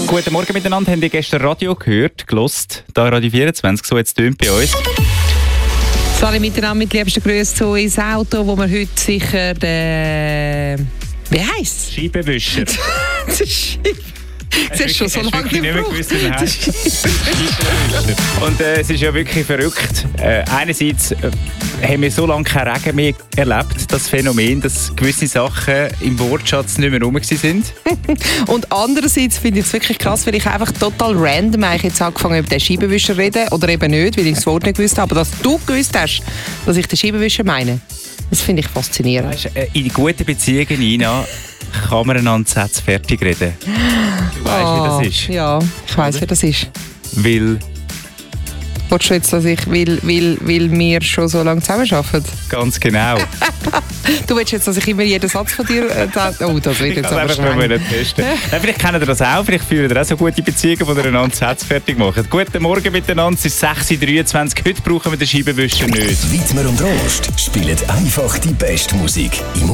Guten Morgen miteinander. Haben ihr gestern Radio gehört, gelost? Da Radio 24, so jetzt tönt bei uns. Alle miteinander mit liebsten Grüßen zu ins Auto, wo wir heute sicher den... Wie heisst es? Scheibenwischer. Das ist schon so lange nicht mehr gewusst. Und es ist ja wirklich verrückt. Einerseits haben wir so lange keinen Regen mehr erlebt, das Phänomen, dass gewisse Sachen im Wortschatz nicht mehr rum sind. Und andererseits finde ich es wirklich krass, weil ich einfach total random jetzt angefangen habe, über den Scheibenwischer zu reden. Oder eben nicht, weil ich das Wort nicht gewusst habe. Aber dass du gewusst hast, dass ich den Scheibenwischer meine, das finde ich faszinierend. Weißt, in guten Beziehungen, Nina, kann man einander Sätze fertig reden. Du weißt, wie das ist. Ja, ich weiss, wie das ist. Weil... Willst du jetzt, dass ich weil wir schon so lange zusammenarbeiten? Ganz genau. Du willst jetzt, dass ich immer jeden Satz von dir... Oh, das wird jetzt aber schwer. Vielleicht kennt ihr das auch, vielleicht führt ihr auch so gute Beziehungen, die einander Sätze fertig machen. Guten Morgen miteinander, es ist 6.23 Uhr. Heute brauchen wir den Scheibenwischer nicht. Widmer und Rost spielen einfach die beste Musik im